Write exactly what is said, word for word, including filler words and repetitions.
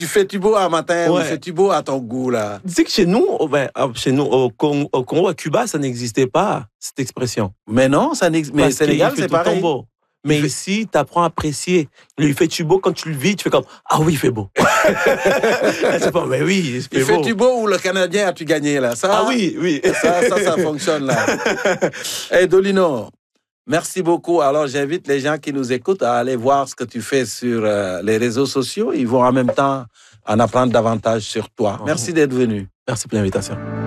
Tu fais tu beau à matin, Ouais. ou fais tu beau à ton goût, là. Tu sais que chez nous, oh, ben, ah, chez nous au, Congo, au Congo, à Cuba, ça n'existait pas, cette expression. Mais non, ça n'existe. Mais Parce Sénégal, qu'il fait c'est tout le temps pareil. beau. Mais Il fait- ici, tu apprends à apprécier. Il fait tu beau, quand tu le vis, tu fais comme ah oui, il fait beau. C'est pas, mais oui, il fait Il fait beau. tu beau ou le Canadien as-tu gagné, là? Ça, Ah oui, oui. Ça, ça, ça fonctionne, là. Hey, Dolino, merci beaucoup. Alors, j'invite les gens qui nous écoutent à aller voir ce que tu fais sur euh, les réseaux sociaux. Ils vont en même temps en apprendre davantage sur toi. Merci d'être venu. Merci pour l'invitation.